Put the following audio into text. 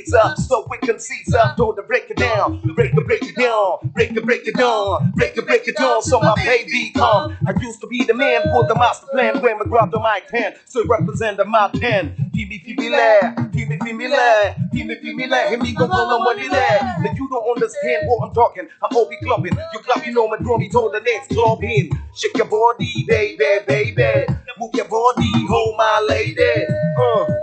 So we can seize up, told to break it down, break it down, break it down, break it down. So my baby come. I used to be the man for the master plan when I grabbed the mic hand. So represent the mouth hand. Feel me laugh, feel me laugh, feel me laugh. Hear me go on money laugh. That you don't understand what I'm talking. I'm all be clubbing. You club, you know my drum. He told the next club in. Shake your body, baby, baby. Move your body, hold my lady.